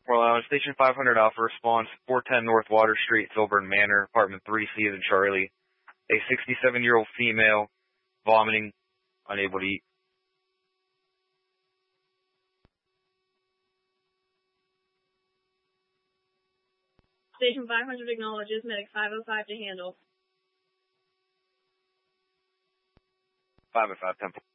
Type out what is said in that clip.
Well, Station 500 Alpha response, 410 North Water Street, Filburn Manor, apartment 3C as in Charlie. A 67-year-old female, vomiting, unable to eat. Station 500 acknowledges medic 505 to handle. 505 Temple.